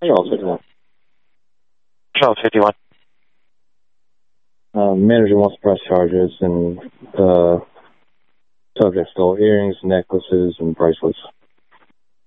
Charles 51. Charles 51. Manager wants to press charges, and subject stole earrings, necklaces, and bracelets.